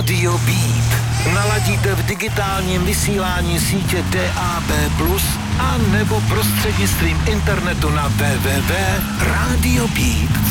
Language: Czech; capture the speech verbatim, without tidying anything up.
Rádio Beat. Naladíte v digitálním vysílání sítě D A B plus, a nebo prostřednictvím internetu na w w w tečka radio beat